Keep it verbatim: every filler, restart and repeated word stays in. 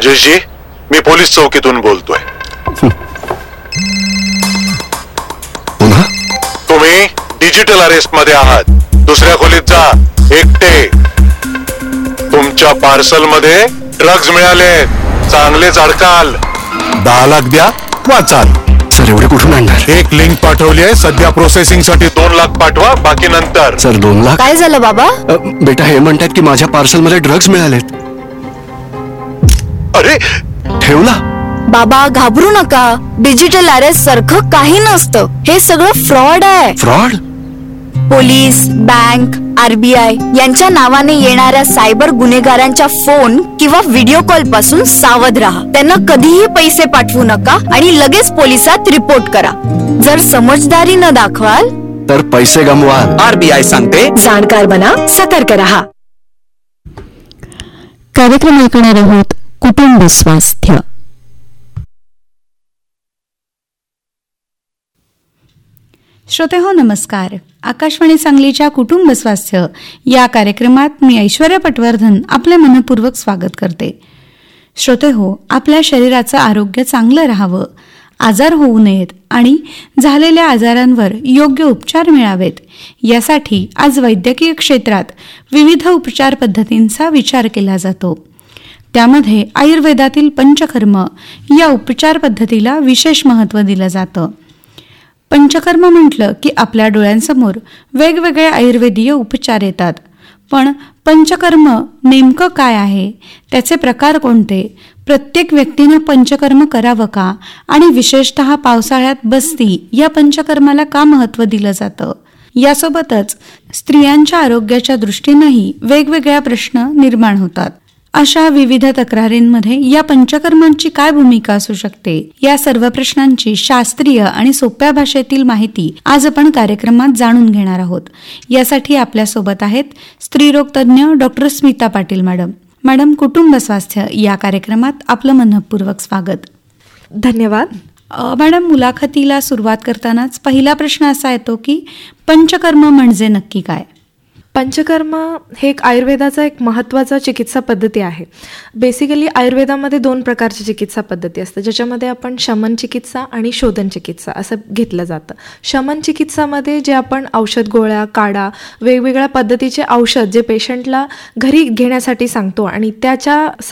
राजेशजी, मी police चौकीतून बोलतोय. पुन्हा तुम्ही डिजिटल अरेस्ट मध्ये आहात. दुसऱ्या खोलीत जा, एकटे. तुमच्या पार्सल मध्ये ड्रग्ज मिळाले. चांगलेच अडकाल. दहा लाख द्या, वाचाल. सर एवढे कुठून आणणार? एक लिंक पाठवली आहे. सध्या प्रोसेसिंग साठी दोन लाख पाठवा, बाकी नंतर. सर दोन लाख? काय झालं बाबा? अ, बेटा हे म्हणतात की माझ्या पार्सल मध्ये ड्रग्ज मिळालेत. अरे ठेवला? बाबा घाबरू नका. डिजिटल अरेस्ट सारखं काही नसतं. हे सगळं फ्रॉड आहे. फ्रॉड? पोलीस, बँक, आरबीआय यांच्या नावाने येणाऱ्या सायबर गुन्हेगारांच्या फोन किंवा व्हिडिओ कॉल पासून सावध राहा. त्यांना कधीही पैसे पाठवू नका आणि लगेच पोलिसात रिपोर्ट करा. जर समजदारी न दाखवाल तर पैसे गमवाल. आरबीआय सांगते, जाणकार बना, सतर्क रहा. कार्यक्रम ऐकणार आहोत कुटुंब स्वास्थ्य. श्रोते हो नमस्कार. आकाशवाणी सांगलीच्या कुटुंब स्वास्थ्य या कार्यक्रमात मी ऐश्वर्या पटवर्धन आपले मनपूर्वक स्वागत करते. श्रोते हो, आपल्या शरीराचं आरोग्य चांगलं राहावं, आजार होऊ नयेत आणि झालेल्या आजारांवर योग्य उपचार मिळावेत यासाठी आज वैद्यकीय क्षेत्रात विविध उपचार पद्धतींचा विचार केला जातो. त्यामध्ये आयुर्वेदातील पंचकर्म या उपचार पद्धतीला विशेष महत्त्व दिलं जातं. पंचकर्म म्हटलं की आपल्या डोळ्यांसमोर वेगवेगळे आयुर्वेदीय उपचार येतात. पण पंचकर्म नेमकं काय आहे, त्याचे प्रकार कोणते, प्रत्येक व्यक्तीनं पंचकर्म करावं का आणि विशेषतः पावसाळ्यात बस्ती या पंचकर्माला का महत्त्व दिलं जातं, यासोबतच स्त्रियांच्या आरोग्याच्या दृष्टीनंही वेगवेगळ्या प्रश्न निर्माण होतात. अशा विविध तक्रारींमध्ये या पंचकर्मांची काय भूमिका असू शकते, या सर्व प्रश्नांची शास्त्रीय आणि सोप्या भाषेतील माहिती आज आपण कार्यक्रमात जाणून घेणार आहोत. यासाठी आपल्यासोबत आहेत स्त्रीरोग तज्ज्ञ doctor Smita Patil madam. Madam, कुटुंब स्वास्थ्य या कार्यक्रमात आपलं मनपूर्वक स्वागत. धन्यवाद. मॅडम, मुलाखतीला सुरुवात करतानाच पहिला प्रश्न असा येतो की पंचकर्म म्हणजे नक्की काय? पंचकर्म हे एक आयुर्वेदाचा एक महत्त्वाचा चिकित्सा पद्धती आहे. बेसिकली आयुर्वेदामध्ये दोन प्रकारच्या चिकित्सा पद्धती असतात, ज्याच्यामध्ये आपण शमन चिकित्सा आणि शोधन चिकित्सा असं घेतलं जातं. शमन चिकित्सामध्ये जे आपण औषध, गोळ्या, काढा, वेगवेगळ्या पद्धतीचे औषध जे पेशंटला घरी घेण्यासाठी सांगतो आणि त्याच्या